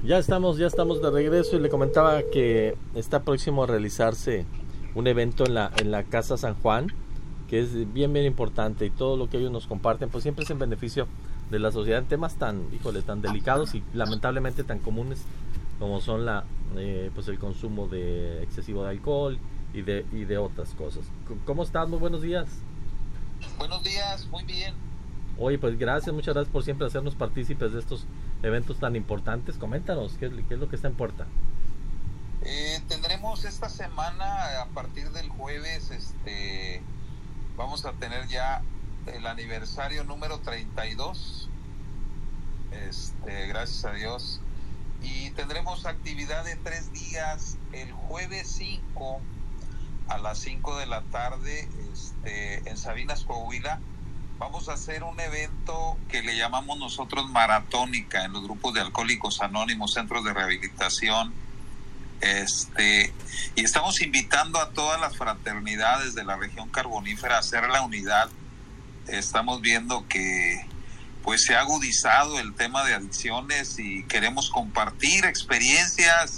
Ya estamos de regreso y le comentaba que está próximo a realizarse un evento en la Casa San Juan, que es bien importante, y todo lo que ellos nos comparten pues siempre es en beneficio de la sociedad en temas tan delicados y lamentablemente tan comunes como son pues el consumo excesivo de alcohol y de otras cosas. ¿Cómo estás? Muy buenos días. Buenos días, muy bien. Oye, pues muchas gracias por siempre hacernos partícipes de estos eventos tan importantes. Coméntanos, ¿qué es lo que está en puerta? Tendremos esta semana, a partir del jueves, vamos a tener ya el aniversario número 32, gracias a Dios, y tendremos actividad de 3 días, el jueves 5 a las 5 de la tarde, en Sabinas, Coahuila. Vamos a hacer un evento que le llamamos nosotros maratónica en los grupos de Alcohólicos Anónimos, centros de rehabilitación, y estamos invitando a todas las fraternidades de la región carbonífera a hacer la unidad. Estamos viendo que pues se ha agudizado el tema de adicciones y queremos compartir experiencias,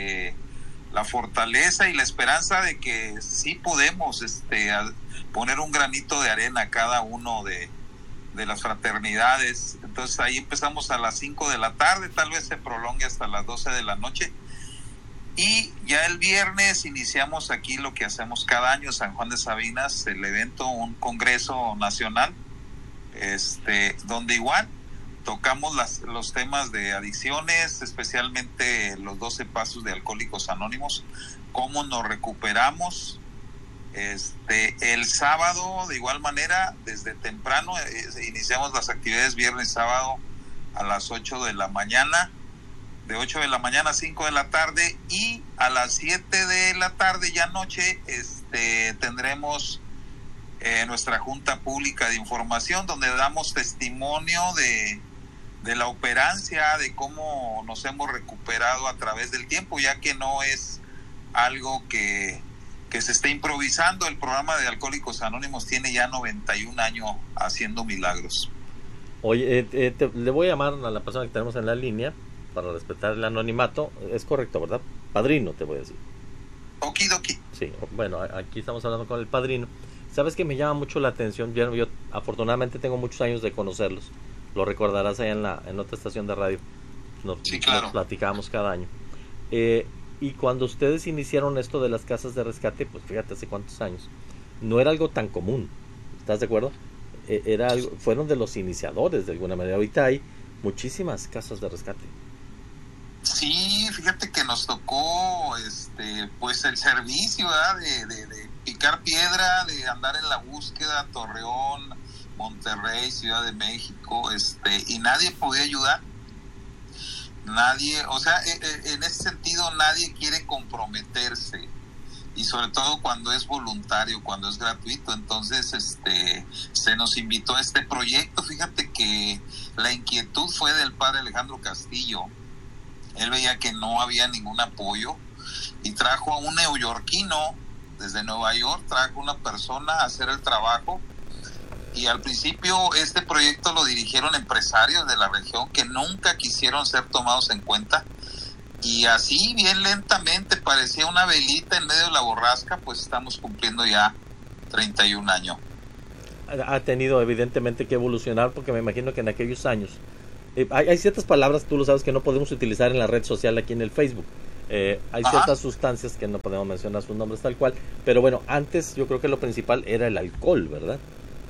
la fortaleza y la esperanza de que sí podemos poner un granito de arena a cada uno de las fraternidades. Entonces ahí empezamos a las 5 de la tarde, tal vez se prolongue hasta las 12 de la noche. Y ya el viernes iniciamos aquí lo que hacemos cada año, San Juan de Sabinas, el evento, un congreso nacional, donde igual tocamos los temas de adicciones, especialmente los 12 pasos de Alcohólicos Anónimos, cómo nos recuperamos. El sábado, de igual manera, desde temprano, iniciamos las actividades viernes y sábado a las 8 de la mañana, de 8 de la mañana a 5 de la tarde, y a las 7 de la tarde, ya noche, tendremos nuestra junta pública de información, donde damos testimonio de la operancia, de cómo nos hemos recuperado a través del tiempo, ya que no es algo que se está improvisando. El programa de Alcohólicos Anónimos tiene ya 91 años haciendo milagros. Oye, le voy a llamar a la persona que tenemos en la línea para respetar el anonimato. Es correcto, ¿verdad? Padrino, te voy a decir. Okidoki. Sí, bueno, aquí estamos hablando con el padrino. ¿Sabes que me llama mucho la atención? Yo afortunadamente tengo muchos años de conocerlos. Lo recordarás allá en otra estación de radio. Sí, claro. Nos platicamos cada año. Y cuando ustedes iniciaron esto de las casas de rescate, pues fíjate hace cuántos años, no era algo tan común. ¿Estás de acuerdo? Fueron de los iniciadores de alguna manera. Ahorita hay muchísimas casas de rescate. Sí, fíjate que nos tocó pues el servicio, ¿verdad? De picar piedra, de andar en la búsqueda, Torreón, Monterrey, Ciudad de México, y nadie podía ayudar. Nadie, o sea, en ese sentido nadie quiere comprometerse, y sobre todo cuando es voluntario, cuando es gratuito. Entonces se nos invitó a este proyecto. Fíjate que la inquietud fue del padre Alejandro Castillo. Él veía que no había ningún apoyo y trajo a un neoyorquino desde Nueva York, trajo una persona a hacer el trabajo. Y al principio este proyecto lo dirigieron empresarios de la región que nunca quisieron ser tomados en cuenta, y así bien lentamente, parecía una velita en medio de la borrasca, pues estamos cumpliendo ya 31 años. Ha tenido evidentemente que evolucionar, porque me imagino que en aquellos años hay ciertas palabras, tú lo sabes, que no podemos utilizar en la red social aquí en el Facebook. Hay ciertas sustancias que no podemos mencionar sus nombres tal cual, pero bueno, antes yo creo que lo principal era el alcohol, ¿verdad?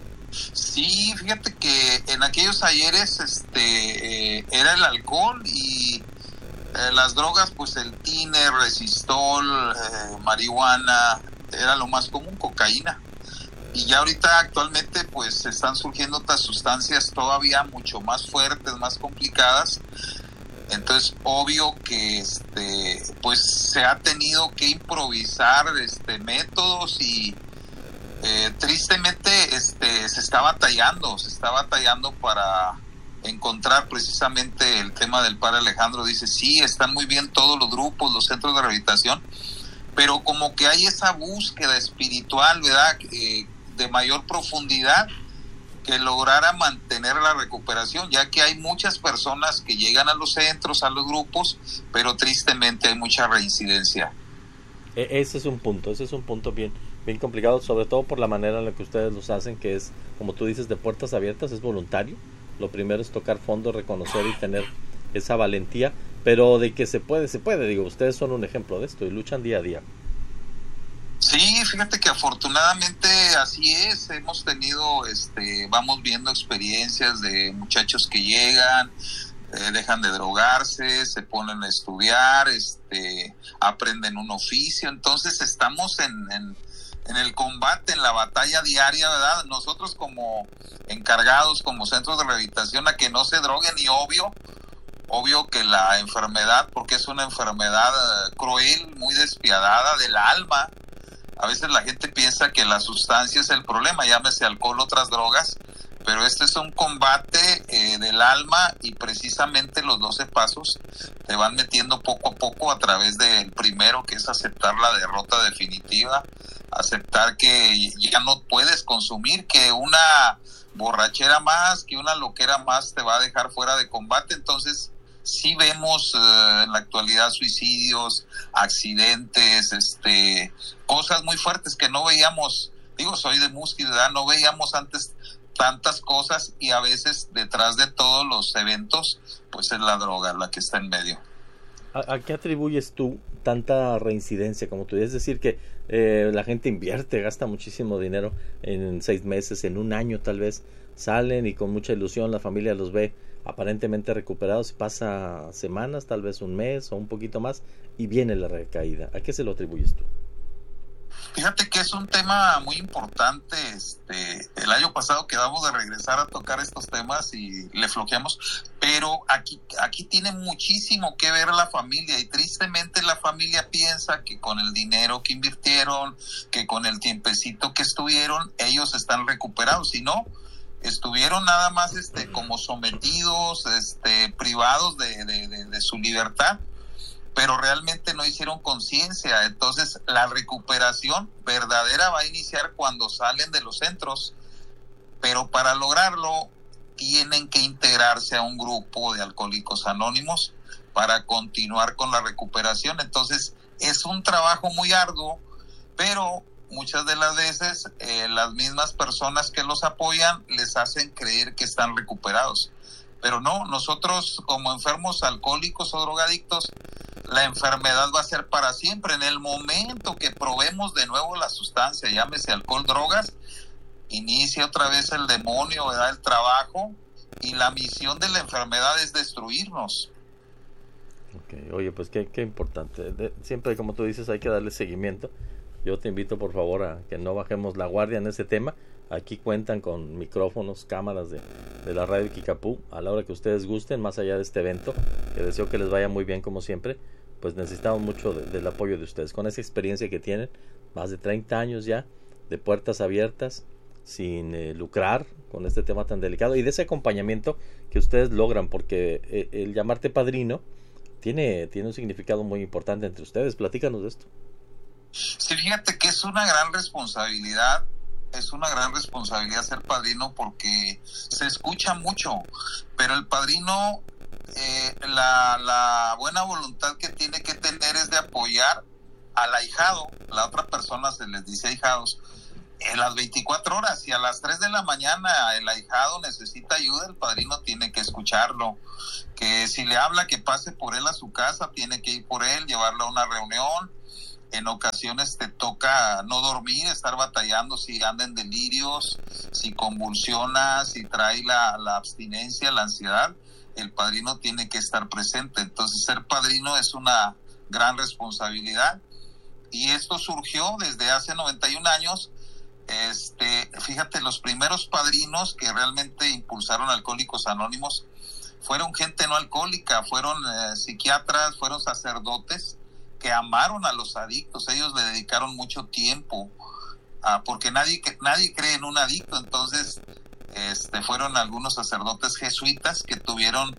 Sí, fíjate que en aquellos ayeres era el alcohol y las drogas, pues el tiner, resistol, marihuana, era lo más común, cocaína. Y ya ahorita actualmente pues están surgiendo otras sustancias todavía mucho más fuertes, más complicadas. Entonces obvio que pues se ha tenido que improvisar métodos, y tristemente se está batallando para encontrar precisamente el tema del padre Alejandro. Dice, sí, están muy bien todos los grupos, los centros de rehabilitación, pero como que hay esa búsqueda espiritual, ¿verdad? De mayor profundidad, que lograra mantener la recuperación, ya que hay muchas personas que llegan a los centros, a los grupos, pero tristemente hay mucha reincidencia. Ese es un punto bien complicado, sobre todo por la manera en la que ustedes los hacen, que es, como tú dices, de puertas abiertas, es voluntario. Lo primero es tocar fondo, reconocer y tener esa valentía, pero de que se puede, digo, ustedes son un ejemplo de esto y luchan día a día. Sí, fíjate que afortunadamente así es, hemos tenido, vamos viendo experiencias de muchachos que llegan, dejan de drogarse, se ponen a estudiar, aprenden un oficio, entonces estamos en el combate, en la batalla diaria, ¿verdad? Nosotros como encargados, como centros de rehabilitación, a que no se droguen, y obvio que la enfermedad, porque es una enfermedad cruel, muy despiadada del alma. A veces la gente piensa que la sustancia es el problema, llámese alcohol, otras drogas, pero este es un combate del alma, y precisamente los 12 pasos te van metiendo poco a poco a través del primero, que es aceptar la derrota definitiva, aceptar que ya no puedes consumir, que una borrachera más, que una loquera más te va a dejar fuera de combate. Entonces sí vemos en la actualidad suicidios, accidentes, cosas muy fuertes que no veíamos. Digo, soy de Musquis, ¿verdad? No veíamos antes tantas cosas, y a veces detrás de todos los eventos pues es la droga la que está en medio. ¿A qué atribuyes tú tanta reincidencia? Como tú dices, decir que la gente invierte, gasta muchísimo dinero en 6 meses, en un año tal vez, salen y con mucha ilusión la familia los ve aparentemente recuperados, y pasa semanas, tal vez un mes o un poquito más, y viene la recaída. ¿A qué se lo atribuyes tú? Fíjate que es un tema muy importante. El año pasado quedamos de regresar a tocar estos temas y le flojeamos, pero aquí tiene muchísimo que ver la familia, y tristemente la familia piensa que con el dinero que invirtieron, que con el tiempecito que estuvieron, ellos están recuperados, y no, estuvieron nada más como sometidos, privados de su libertad, pero realmente no hicieron conciencia. Entonces la recuperación verdadera va a iniciar cuando salen de los centros, pero para lograrlo tienen que integrarse a un grupo de Alcohólicos Anónimos para continuar con la recuperación. Entonces es un trabajo muy arduo, pero muchas de las veces las mismas personas que los apoyan les hacen creer que están recuperados, pero no. Nosotros como enfermos alcohólicos o drogadictos, la enfermedad va a ser para siempre. En el momento que probemos de nuevo la sustancia, llámese alcohol, drogas, inicia otra vez el demonio, ¿verdad? El trabajo, y la misión de la enfermedad es destruirnos. Okay. Oye, pues qué importante. Siempre, como tú dices, hay que darle seguimiento. Yo te invito, por favor, a que no bajemos la guardia en ese tema. Aquí cuentan con micrófonos, cámaras de la radio Kickapoo a la hora que ustedes gusten, más allá de este evento, que deseo que les vaya muy bien como siempre. Pues necesitamos mucho del apoyo de ustedes, con esa experiencia que tienen, más de 30 años ya, de puertas abiertas, sin lucrar con este tema tan delicado, y de ese acompañamiento que ustedes logran, porque el llamarte padrino tiene un significado muy importante entre ustedes. Platícanos de esto. Sí, fíjate que es una gran responsabilidad. Es una gran responsabilidad ser padrino, porque se escucha mucho, pero el padrino, la buena voluntad que tiene que tener es de apoyar al ahijado. La otra persona se les dice ahijados en las 24 horas, y a las 3 de la mañana el ahijado necesita ayuda, el padrino tiene que escucharlo, que si le habla que pase por él a su casa, tiene que ir por él, llevarlo a una reunión. En ocasiones te toca no dormir, estar batallando si anda en delirios, si convulsiona, si trae la abstinencia, la ansiedad. El padrino tiene que estar presente. Entonces ser padrino es una gran responsabilidad, y esto surgió desde hace 91 años. Fíjate, los primeros padrinos que realmente impulsaron Alcohólicos Anónimos fueron gente no alcohólica, fueron psiquiatras, fueron sacerdotes que amaron a los adictos. Ellos le dedicaron mucho tiempo, porque nadie cree en un adicto. Entonces fueron algunos sacerdotes jesuitas que tuvieron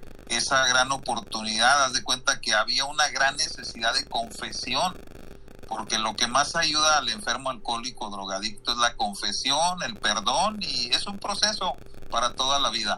esa gran oportunidad. Haz de cuenta que había una gran necesidad de confesión, porque lo que más ayuda al enfermo alcohólico drogadicto es la confesión, el perdón, y es un proceso para toda la vida.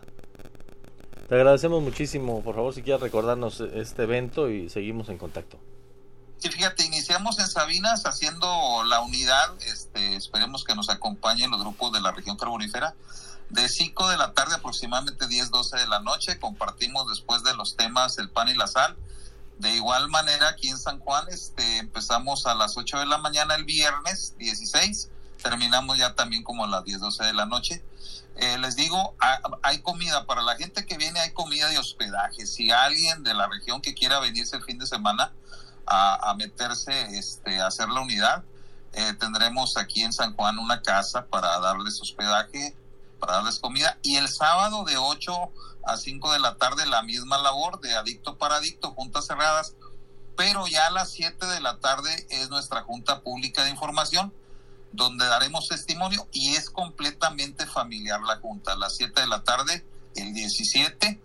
Te agradecemos muchísimo. Por favor, si quieres recordarnos este evento y seguimos en contacto. Sí, fíjate, iniciamos en Sabinas haciendo la unidad, esperemos que nos acompañen los grupos de la región carbonífera, de 5 de la tarde aproximadamente 10, 12 de la noche, compartimos después de los temas el pan y la sal. De igual manera aquí en San Juan empezamos a las 8 de la mañana el viernes 16, terminamos ya también como a las 10, 12 de la noche. Les digo, hay comida para la gente que viene, hay comida de hospedaje. Si alguien de la región que quiera venirse el fin de semana a meterse a hacer la unidad, tendremos aquí en San Juan una casa para darles hospedaje, para darles comida, y el sábado de 8 a 5 de la tarde la misma labor de adicto para adicto, juntas cerradas, pero ya a las 7 de la tarde es nuestra junta pública de información, donde daremos testimonio, y es completamente familiar la junta, a las 7 de la tarde, el 17,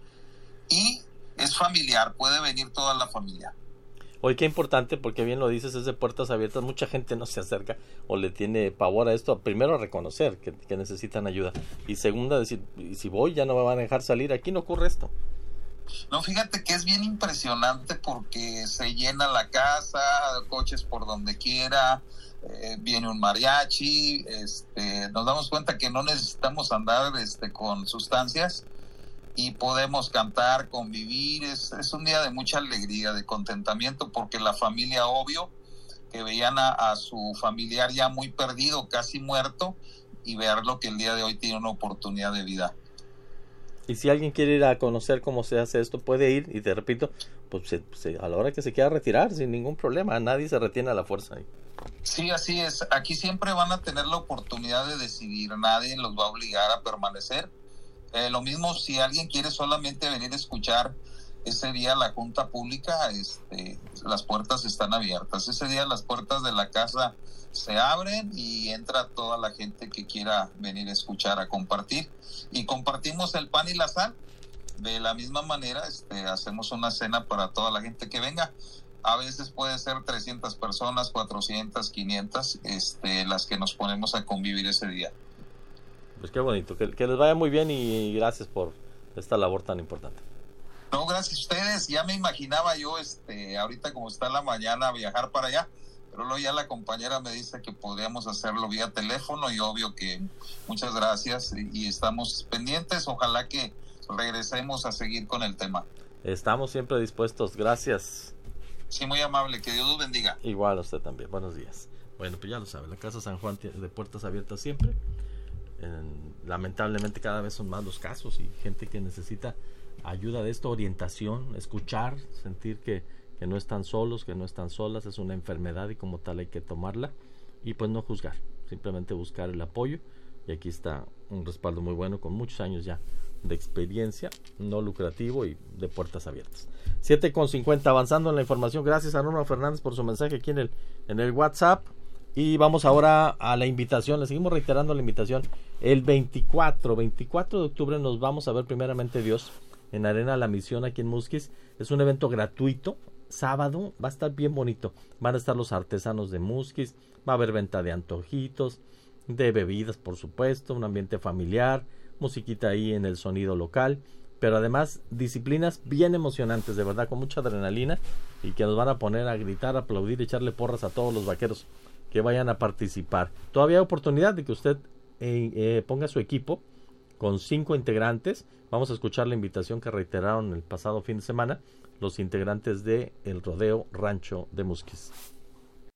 y es familiar, puede venir toda la familia. Oye, qué importante, porque bien lo dices, es de puertas abiertas, mucha gente no se acerca o le tiene pavor a esto. Primero, a reconocer que necesitan ayuda, y segunda, decir, si voy ya no me van a dejar salir. Aquí no ocurre esto. No, fíjate que es bien impresionante porque se llena la casa, coches por donde quiera, viene un mariachi, nos damos cuenta que no necesitamos andar con sustancias, y podemos cantar, convivir. Es un día de mucha alegría, de contentamiento, porque la familia, obvio, que veían a su familiar ya muy perdido, casi muerto, y verlo que el día de hoy tiene una oportunidad de vida. Y si alguien quiere ir a conocer cómo se hace esto, puede ir, y te repito, pues a la hora que se quiera retirar, sin ningún problema, nadie se retiene a la fuerza ahí. Sí, así es. Aquí siempre van a tener la oportunidad de decidir, nadie los va a obligar a permanecer. Lo mismo si alguien quiere solamente venir a escuchar ese día la junta pública, las puertas están abiertas. Ese día las puertas de la casa se abren y entra toda la gente que quiera venir a escuchar, a compartir. Y compartimos el pan y la sal. De la misma manera, hacemos una cena para toda la gente que venga. A veces puede ser 300 personas, 400, 500, las que nos ponemos a convivir ese día. Pues qué bonito, que les vaya muy bien, y gracias por esta labor tan importante. No, gracias a ustedes. Ya me imaginaba yo, ahorita como está la mañana, viajar para allá, pero luego ya la compañera me dice que podríamos hacerlo vía teléfono, y obvio que muchas gracias, y estamos pendientes. Ojalá que regresemos a seguir con el tema. Estamos siempre dispuestos, gracias. Sí, muy amable, que Dios los bendiga. Igual a usted también, buenos días. Bueno, pues ya lo sabe, la Casa San Juan tiene de puertas abiertas siempre. Lamentablemente cada vez son más los casos, y gente que necesita ayuda de esto, orientación, escuchar, sentir que no están solos, que no están solas. Es una enfermedad y como tal hay que tomarla, y pues no juzgar, simplemente buscar el apoyo. Y aquí está un respaldo muy bueno, con muchos años ya de experiencia, no lucrativo y de puertas abiertas. 7:50, avanzando en la información. Gracias a Norma Fernández por su mensaje aquí en el WhatsApp. Y vamos ahora a la invitación. Le seguimos reiterando la invitación. El 24 de octubre nos vamos a ver, primeramente Dios, en Arena La Misión, aquí en Musquis. Es un evento gratuito. Sábado va a estar bien bonito. Van a estar los artesanos de Musquis. Va a haber venta de antojitos, de bebidas, por supuesto. Un ambiente familiar. Musiquita ahí en el sonido local. Pero además disciplinas bien emocionantes, de verdad, con mucha adrenalina. Y que nos van a poner a gritar, aplaudir, echarle porras a todos los vaqueros que vayan a participar. Todavía hay oportunidad de que usted ponga su equipo con 5 integrantes. Vamos a escuchar la invitación que reiteraron el pasado fin de semana los integrantes de el Rodeo Rancho de Musquis.